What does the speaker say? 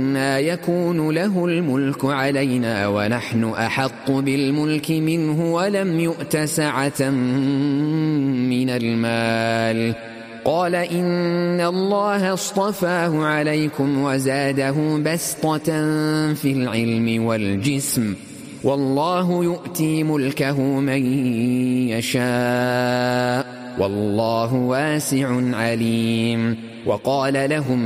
أَنَّىٰ يَكُونُ لَهُ الْمُلْكُ عَلَيْنَا وَنَحْنُ أَحَقُّ بِالْمُلْكِ مِنْهُ وَلَمْ يُؤْتَ سَعَةً مِّنَ الْمَالِ ۚ قَالَ إِنَّ اللَّهَ اصْطَفَاهُ عَلَيْكُمْ وَزَادَهُ بَسْطَةً فِي الْعِلْمِ وَالْجِسْمِ ۖ وَاللَّهُ يُؤْتِي مُلْكَهُ مَن يَشَاءُ ۚ وَاللَّهُ وَاسِعٌ عَلِيمٌ. وَقَالَ لَهُمْ